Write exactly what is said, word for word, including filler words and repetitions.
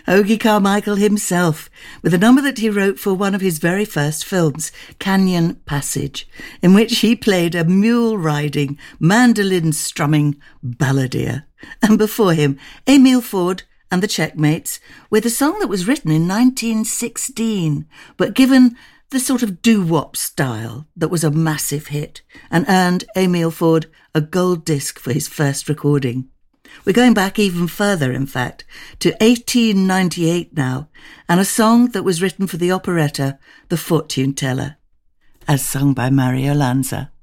Ogie Carmichael himself, with a number that he wrote for one of his very first films, Canyon Passage, in which he played a mule-riding, mandolin-strumming balladeer. And before him, Emile Ford and the Checkmates, with a song that was written in nineteen sixteen, but given the sort of doo-wop style that was a massive hit and earned Emile Ford a gold disc for his first recording. We're going back even further, in fact, to eighteen ninety-eight now, and a song that was written for the operetta The Fortune Teller, as sung by Mario Lanza.